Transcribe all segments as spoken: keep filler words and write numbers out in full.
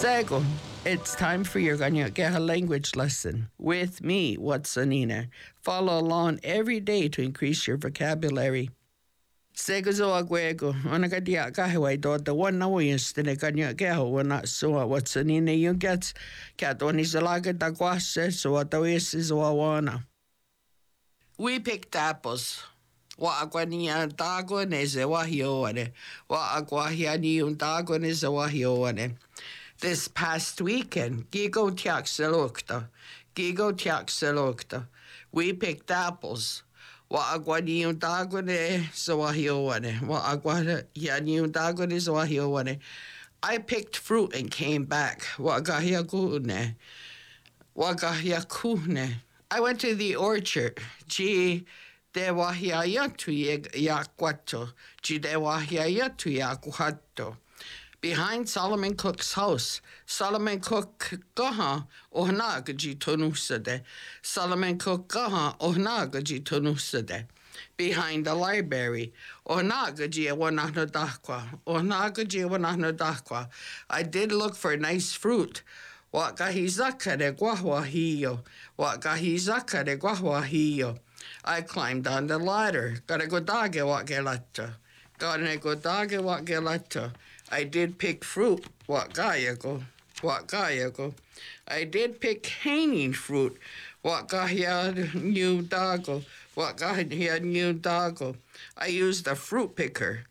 Sego, it's time for your Ganyageha language lesson with me, Watsanina. Follow along every day to increase your vocabulary. Sego zo agwego, onagadia kahawai do the one na wins the Ganyageha will not so Watsanina you get cat on his laga da guase so what the is is wawana. We picked apples. Wa agwania dago neze wahioane. Wa agwahia ni un dago neze wahioane. This past weekend, Gigo Tiaxelokta, Gigo Tiaxelokta, we picked apples. Wa agwani dagone zawahioane, wa agwa yani dagone zawahioane. I picked fruit and came back. Wa gahiakune, wa gahiakune. I went to the orchard. Gee, de wahiayatu yakwato, gee de wahiayatu yakwato. Behind Solomon Cook's house, Solomon Cook gaha ohnagaji tonusade. Solomon Cook gaha ohnagaji tonusade. Behind the library, ohnagaji wanahadakwa, ohnagaji wanahadakwa. I did look for nice fruit. What gahizaka de guahuahio, what gahizaka de guahuahio. I climbed on the ladder. Gotta go dage what gelata. Gotta go dage what gelata. I did pick fruit. What gayago? What gayago? I did pick hanging fruit. What gahya new dago? What gahya new dago? I used a fruit picker.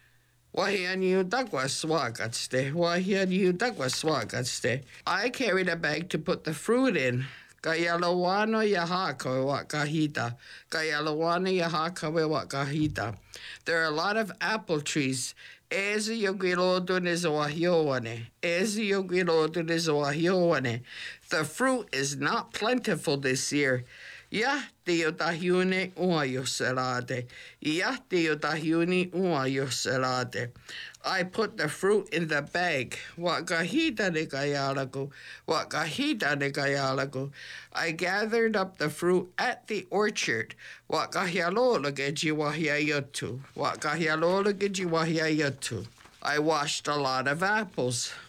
Wahia new dagwa swagatste. Wahia new dagwa swagatste. I carried a bag to put the fruit in. Gayalawano yahaka what gahita. Gayalawano yahaka what gahita. There are a lot of apple trees. Ezi yogilodo nizawahione. Ezi yogilodo nizawahione. The fruit is not plentiful this year. Ya diotahune uayo serade. Ya diotahune uayo serade. I put the fruit in the bag. Wakahita de gayalago. Wakahita de gayalago. I gathered up the fruit at the orchard. Wakahialola geji wahiayotu. Wakahialola geji wahiayotu. I washed a lot of apples.